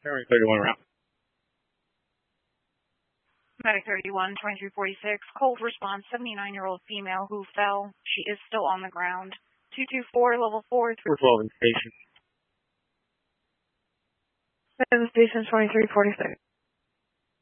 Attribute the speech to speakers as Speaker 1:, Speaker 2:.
Speaker 1: Area 31 route.
Speaker 2: Medic 31, 2346, cold response, 79-year-old female who fell. She is still on the ground. 224, level 4.
Speaker 1: 412 in station.
Speaker 3: Station 2346.